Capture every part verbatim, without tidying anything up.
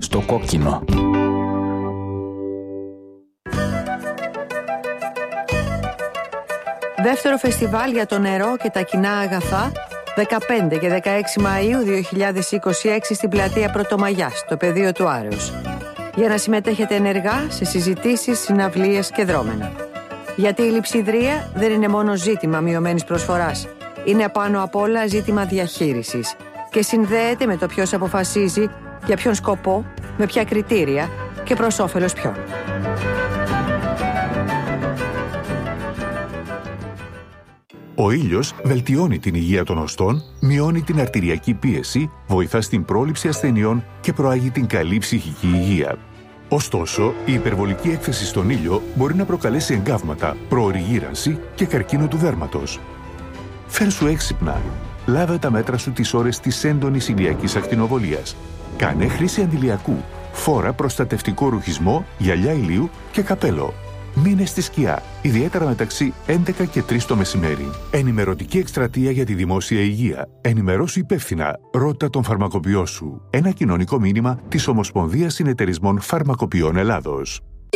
στο κόκκινο. Δεύτερο φεστιβάλ για το νερό και τα κοινά αγαθά, δεκαπέντε και δεκαέξι Μαΐου δύο χιλιάδες είκοσι έξι στην πλατεία Πρωτομαγιάς, στο πεδίο του Άρεως. Για να συμμετέχετε ενεργά σε συζητήσεις, συναυλίες και δρόμενα. Γιατί η λειψιδρία δεν είναι μόνο ζήτημα μειωμένης προσφοράς. Είναι πάνω απ' όλα ζήτημα διαχείρισης και συνδέεται με το ποιος αποφασίζει, για ποιον σκοπό, με ποια κριτήρια και προς όφελος ποιον. Ο ήλιος βελτιώνει την υγεία των οστών, μειώνει την αρτηριακή πίεση, βοηθά στην πρόληψη ασθενειών και προάγει την καλή ψυχική υγεία. Ωστόσο, η υπερβολική έκθεση στον ήλιο μπορεί να προκαλέσει εγκάβματα, προωρή γύρανση και καρκίνο του δέρματος. Φέρσου έξυπνα. Λάβε τα μέτρα σου τις ώρες της έντονης ηλιακής ακτινοβολίας. Κάνε χρήση αντιλιακού. Φόρα προστατευτικό ρουχισμό, γυαλιά ηλίου και καπέλο. Μείνε στη σκιά, ιδιαίτερα μεταξύ έντεκα και τρεις το μεσημέρι. Ενημερωτική εκστρατεία για τη δημόσια υγεία. Ενημερώσου υπεύθυνα. Ρώτα τον φαρμακοποιό σου. Ένα κοινωνικό μήνυμα της Ομοσπονδίας Συνεταιρισμών Φαρμακοποιών Ελλάδος.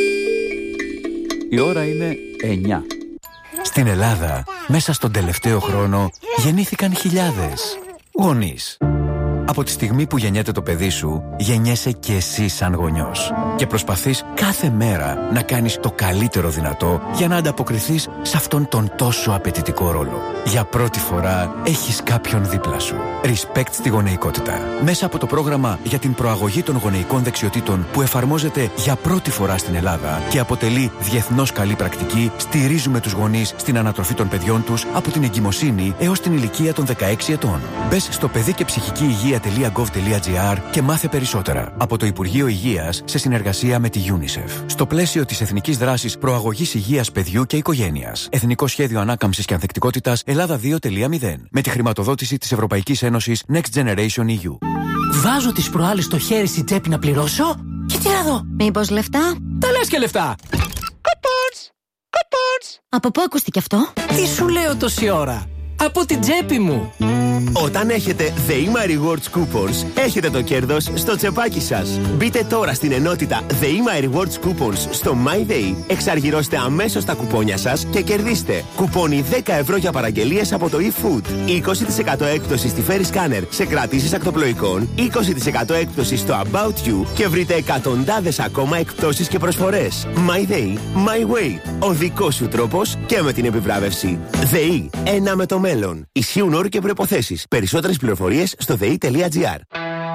Η ώρα είναι εννιά. Στην Ελλάδα, μέσα στον τελευταίο χρόνο, γεννήθηκαν χιλιάδες γονείς. Από τη στιγμή που γεννιέται το παιδί σου, γεννιέσαι και εσύ σαν γονιός. Και προσπαθείς κάθε μέρα να κάνεις το καλύτερο δυνατό για να ανταποκριθείς σε αυτόν τον τόσο απαιτητικό ρόλο. Για πρώτη φορά έχεις κάποιον δίπλα σου. Respect στη γονεϊκότητα. Μέσα από το πρόγραμμα για την προαγωγή των γονεϊκών δεξιοτήτων που εφαρμόζεται για πρώτη φορά στην Ελλάδα και αποτελεί διεθνώς καλή πρακτική, στηρίζουμε τους γονείς στην ανατροφή των παιδιών τους από την εγκυμοσύνη έως την ηλικία των δεκαέξι ετών. Μπες στο παιδί και ψυχική υγεία .gov.gr και μάθε περισσότερα. Από το Υπουργείο Υγείας σε συνεργασία με τη UNICEF. Στο πλαίσιο της Εθνικής Δράσης Προαγωγής Υγείας Παιδιού και Οικογένειας. Εθνικό Σχέδιο Ανάκαμψης και Ανθεκτικότητας Ελλάδα δύο κόμμα μηδέν. Με τη χρηματοδότηση της Ευρωπαϊκής Ένωσης Next Generation ι γιου. Βάζω τις προάλλες στο χέρι στην τσέπη να πληρώσω και τι να δω. Μήπως λεφτά? Τα λες και λεφτά. Coupons! Coupons! Από πού ακούστηκε αυτό? Τι σου λέω τόση ώρα? Από την τσέπη μου. Όταν έχετε The Ima Rewards Coupons, έχετε το κέρδος στο τσεπάκι σας. Μπείτε τώρα στην ενότητα The Ima Rewards Coupons στο MyDay, εξαργυρώστε αμέσως τα κουπόνια σας και κερδίστε κουπόνι δέκα ευρώ για παραγγελίες από το eFood, είκοσι τοις εκατό έκπτωση στη Ferry Scanner σε κρατήσεις ακτοπλοϊκών, είκοσι τοις εκατό έκπτωση στο About You και βρείτε εκατοντάδες ακόμα εκπτώσεις και προσφορές. MyDay, My Way. Ο δικός σου τρόπος και με την επιβράβευση. ΔΕΗ. Ένα με το μέλλον. Ισχύουν όροι και προϋποθέσεις. Περισσότερες πληροφορίες στο δε ι τελεία τζι άρ.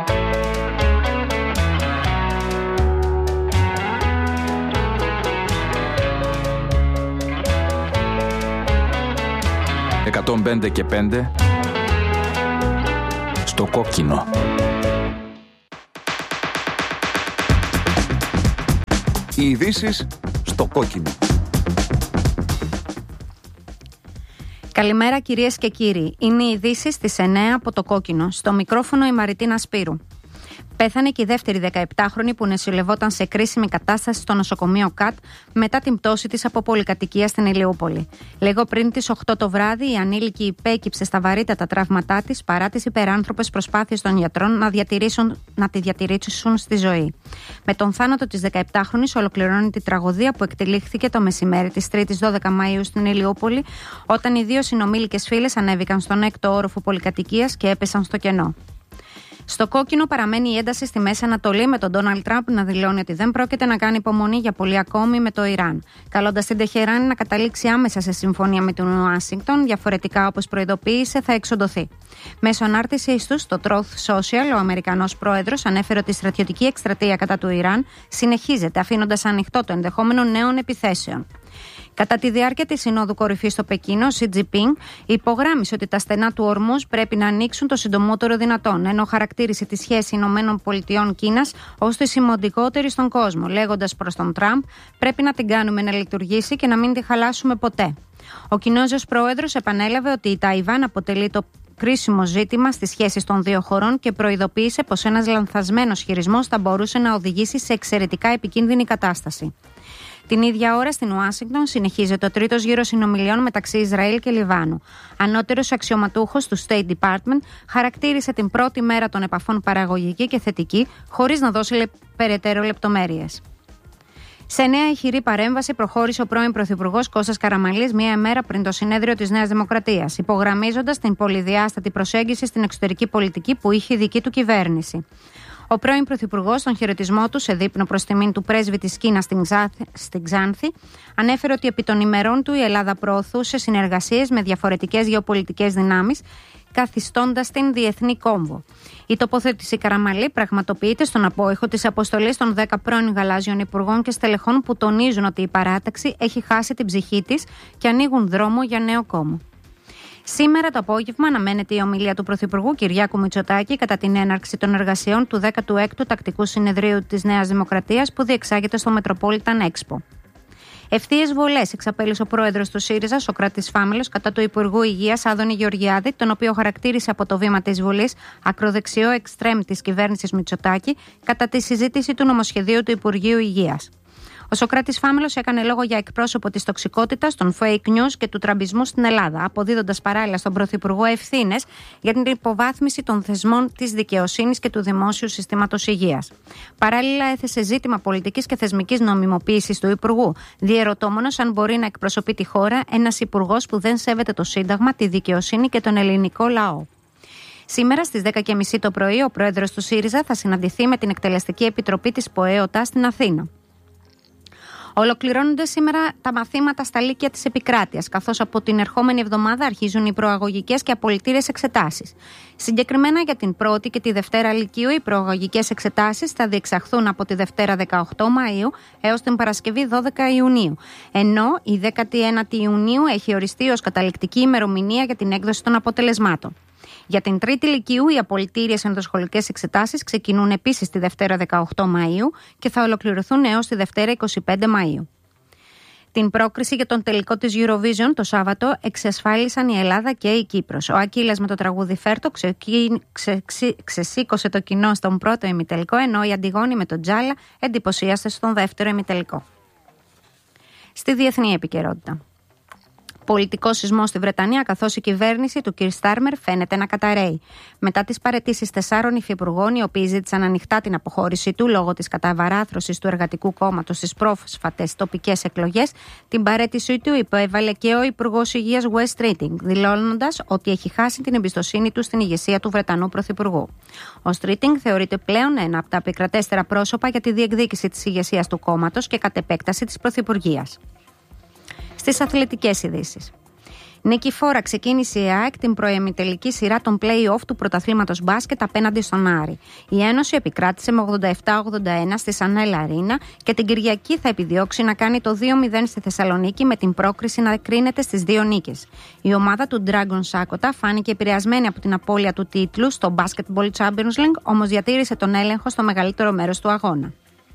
εκατόν πέντε και πέντε στο κόκκινο. Οι ειδήσεις στο κόκκινο. Καλημέρα κυρίες και κύριοι. Είναι οι ειδήσεις στις εννιά από το κόκκινο. Στο μικρόφωνο η Μαριτίνα Σπύρου. Πέθανε και η δεύτερη δεκαεπτάχρονη που νοσηλευόταν σε κρίσιμη κατάσταση στο νοσοκομείο ΚΑΤ μετά την πτώση της από πολυκατοικία στην Ηλιούπολη. Λίγο πριν τις οκτώ το βράδυ, η ανήλικη υπέκυψε στα βαρύτατα τραύματά της παρά τις υπεράνθρωπες προσπάθειες των γιατρών να, να τη διατηρήσουν στη ζωή. Με τον θάνατο της δεκαεπτάχρονης ολοκληρώνει τη τραγωδία που εκτελήχθηκε το μεσημέρι της τρίτης δώδεκα Μαΐου στην Ηλιούπολη, όταν οι δύο συνομήλικες φίλες ανέβηκαν στον έκτο όροφο πολυκατοικίας και έπεσαν στο κενό. Στο κόκκινο παραμένει η ένταση στη Μέση Ανατολή, με τον Ντόναλντ Τραμπ να δηλώνει ότι δεν πρόκειται να κάνει υπομονή για πολύ ακόμη με το Ιράν, καλώντας την Τεχεράνη να καταλήξει άμεσα σε συμφωνία με την Ουάσιγκτον, διαφορετικά όπως προειδοποίησε θα εξοντωθεί. Μέσω ανάρτησής του στο Truth Social, ο Αμερικανός πρόεδρος ανέφερε ότι η στρατιωτική εκστρατεία κατά του Ιράν συνεχίζεται, αφήνοντας ανοιχτό το ενδεχόμενο νέων επιθέσεων. Κατά τη διάρκεια της Συνόδου Κορυφής στο Πεκίνο, ο Σι Τζινπίνγκ υπογράμμισε ότι τα στενά του Ορμούζ πρέπει να ανοίξουν το συντομότερο δυνατόν, ενώ χαρακτήρισε τη σχέση Ηνωμένων Πολιτειών Κίνας ως τη σημαντικότερη στον κόσμο, λέγοντας προς τον Τραμπ: πρέπει να την κάνουμε να λειτουργήσει και να μην τη χαλάσουμε ποτέ. Ο Κινέζος πρόεδρος επανέλαβε ότι η Ταϊβάν αποτελεί το κρίσιμο ζήτημα στις σχέσεις των δύο χωρών και προειδοποίησε πως ένας λανθασμένος χειρισμός θα μπορούσε να οδηγήσει σε εξαιρετικά επικίνδυνη κατάσταση. Την ίδια ώρα στην Ουάσιγκτον συνεχίζεται ο τρίτος γύρος συνομιλιών μεταξύ Ισραήλ και Λιβάνου. Ανώτερος αξιωματούχος του State Department χαρακτήρισε την πρώτη μέρα των επαφών παραγωγική και θετική, χωρίς να δώσει λε... περαιτέρω λεπτομέρειες. Σε νέα ηχηρή παρέμβαση προχώρησε ο πρώην Πρωθυπουργός Κώστας Καραμανλής μία μέρα πριν το συνέδριο της Νέας Δημοκρατίας, υπογραμμίζοντας την πολυδιάστατη προσέγγιση στην εξωτερική πολιτική που είχε η δική του κυβέρνηση. Ο πρώην Πρωθυπουργός, στον χαιρετισμό του σε δείπνο προς τιμήν του πρέσβη της Κίνας στην Ξάνθη, ανέφερε ότι επί των ημερών του η Ελλάδα προωθούσε συνεργασίες με διαφορετικές γεωπολιτικές δυνάμεις, καθιστώντας την διεθνή κόμβο. Η τοποθέτηση Καραμανλή πραγματοποιείται στον απόϊχο της αποστολής των δέκα πρώην γαλάζιων υπουργών και στελεχών που τονίζουν ότι η παράταξη έχει χάσει την ψυχή της και ανοίγουν δρόμο για νέο κόμμα. Σήμερα το απόγευμα αναμένεται η ομιλία του Πρωθυπουργού Κυριάκου Μητσοτάκη κατά την έναρξη των εργασιών του δέκατου έκτου Τακτικού Συνεδρίου της Νέας Δημοκρατίας που διεξάγεται στο Metropolitan Expo. Ευθείες βολές εξαπέλυσε ο πρόεδρος του ΣΥΡΙΖΑ, Σωκράτης Φάμελος, κατά του Υπουργού Υγείας Άδωνη Γεωργιάδη, τον οποίο χαρακτήρισε από το βήμα της Βουλής ακροδεξιό εξτρέμ της κυβέρνησης Μητσοτάκη κατά τη συζήτηση του νομοσχεδίου του Υπουργείου Υγείας. Ο Σωκράτης Φάμελος έκανε λόγο για εκπρόσωπο της τοξικότητας, των fake news και του τραμπισμού στην Ελλάδα, αποδίδοντας παράλληλα στον Πρωθυπουργό ευθύνες για την υποβάθμιση των θεσμών της δικαιοσύνης και του δημόσιου συστήματος υγείας. Παράλληλα, έθεσε ζήτημα πολιτικής και θεσμικής νομιμοποίησης του Υπουργού, διερωτώμενος αν μπορεί να εκπροσωπεί τη χώρα ένας Υπουργός που δεν σέβεται το Σύνταγμα, τη δικαιοσύνη και τον ελληνικό λαό. Σήμερα στις δέκα και μισή το πρωί, ο πρόεδρος του ΣΥΡΙΖΑ θα συναντηθεί με την Εκτελεστική Επιτροπή της ΠΟΕΟΤΑ στην Αθήνα. Ολοκληρώνονται σήμερα τα μαθήματα στα λύκεια της επικράτειας, καθώς από την ερχόμενη εβδομάδα αρχίζουν οι προαγωγικές και απολυτήρες εξετάσεις. Συγκεκριμένα για την πρώτη και τη Δευτέρα Λυκείου, οι προαγωγικές εξετάσεις θα διεξαχθούν από τη Δευτέρα δεκαοκτώ Μαΐου έως την Παρασκευή δώδεκα Ιουνίου, ενώ η δέκατη ένατη Ιουνίου έχει οριστεί ως καταληκτική ημερομηνία για την έκδοση των αποτελεσμάτων. Για την Τρίτη Λυκείου, οι απολυτήριες ενδοσχολικές εξετάσεις ξεκινούν επίσης τη Δευτέρα δεκαοκτώ Μαΐου και θα ολοκληρωθούν έως τη Δευτέρα είκοσι πέντε Μαΐου. Την πρόκριση για τον τελικό της Eurovision το Σάββατο εξασφάλισαν η Ελλάδα και η Κύπρος. Ο Ακύλας με το τραγούδι Φέρτο ξεκι... ξε... ξε... ξεσήκωσε το κοινό στον πρώτο ημιτελικό, ενώ η Αντιγόνη με τον Τζάλα εντυπωσίασε στον δεύτερο ημιτελικό. Στη διεθνή επικαιρότητα. Πολιτικό σεισμό στη Βρετανία, καθώς η κυβέρνηση του Κιρ Στάρμερ φαίνεται να καταρρέει. Μετά τις παραιτήσεις τεσσάρων υφυπουργών, οι οποίοι ζήτησαν ανοιχτά την αποχώρησή του λόγω της καταβαράθρωσης του Εργατικού Κόμματος στις πρόσφατες τοπικές εκλογές, την παραίτησή του υπέβαλε και ο Υπουργός Υγείας Wes Streeting, δηλώνοντας ότι έχει χάσει την εμπιστοσύνη του στην ηγεσία του Βρετανού Πρωθυπουργού. Ο Streeting θεωρείται πλέον ένα από τα επικρατέστερα πρόσωπα για τη διεκδίκηση της ηγεσίας του κόμματος και κατ' επέκταση της πρωθυπουργίας. Στις αθλητικές ειδήσεις. Νικηφόρα ξεκίνησε η ΑΕΚ την προεμιτελική σειρά των play-off του πρωταθλήματος μπάσκετ απέναντι στον Άρη. Η Ένωση επικράτησε με ογδόντα επτά ογδόντα ένα στη Σανέλ Αρίνα και την Κυριακή θα επιδιώξει να κάνει το δύο μηδέν στη Θεσσαλονίκη με την πρόκριση να κρίνεται στις δύο νίκες. Η ομάδα του Dragon Σάκοτα φάνηκε επηρεασμένη από την απώλεια του τίτλου στο Basketball Champions League, όμως διατήρησε τον έλεγχο στο μεγαλύτερο μέρος του αγώνα.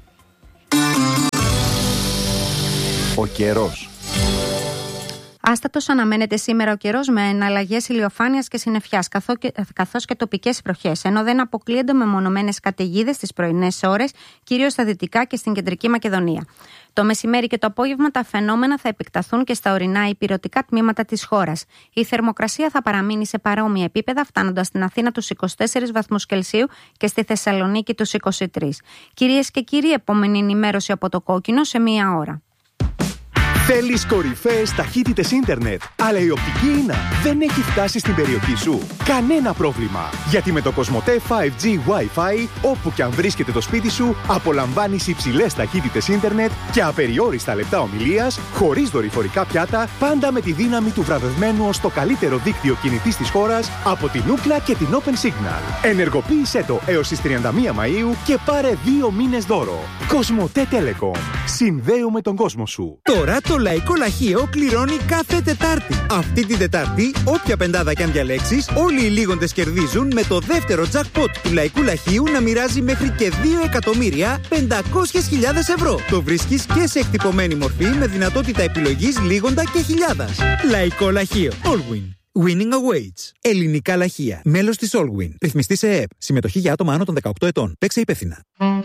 Ο καιρός. Άστατος αναμένεται σήμερα ο καιρός με εναλλαγές ηλιοφάνειας και συννεφιάς, καθώς και τοπικές βροχές, ενώ δεν αποκλείονται μεμονωμένες καταιγίδες στις πρωινές ώρες, κυρίως στα δυτικά και στην κεντρική Μακεδονία. Το μεσημέρι και το απόγευμα τα φαινόμενα θα επεκταθούν και στα ορεινά υπηρετικά τμήματα της χώρας. Η θερμοκρασία θα παραμείνει σε παρόμοια επίπεδα, φτάνοντας στην Αθήνα τους είκοσι τέσσερις βαθμούς Κελσίου και στη Θεσσαλονίκη τους είκοσι τρεις. Κυρίες και κύριοι, επόμενη ενημέρωση από το Κόκκινο σε μία ώρα. Θέλεις κορυφαίες ταχύτητες ίντερνετ, αλλά η οπτική ίνα δεν έχει φτάσει στην περιοχή σου? Κανένα πρόβλημα, γιατί με το Κοσμοτέ φάιβ τζι Wi-Fi, όπου και αν βρίσκεται το σπίτι σου, απολαμβάνεις υψηλές ταχύτητες ίντερνετ και απεριόριστα λεπτά ομιλίας, χωρίς δορυφορικά πιάτα, πάντα με τη δύναμη του βραβευμένου ως το καλύτερο δίκτυο κινητής της χώρας από την Ookla και την Open Signal. Ενεργοποίησέ το έως τις τριάντα μία Μαΐου και πάρε δύο μήνες δώρο. Κοσμοτέ Telecom. Συνδέουμε τον κόσμο σου. Τώρα το Λαϊκό Λαχείο κληρώνει κάθε Τετάρτη. Αυτή την Τετάρτη, όποια πεντάδα κι αν διαλέξεις, όλοι οι λίγοντες κερδίζουν με το δεύτερο jackpot του Λαϊκού Λαχείου να μοιράζει μέχρι και δύο εκατομμύρια πεντακόσιες χιλιάδες ευρώ. Το βρίσκεις και σε εκτυπωμένη μορφή με δυνατότητα επιλογής λίγοντα και χιλιάδας. Λαϊκό Λαχείο. Allwin. Winning awaits. Ελληνικά λαχεία. Μέλος της Allwin. Ρυθμιστή σε ΕΕΠ. Συμμετοχή για άτομα άνω των δεκαοκτώ ετών. Παίξε υπεύθυνα.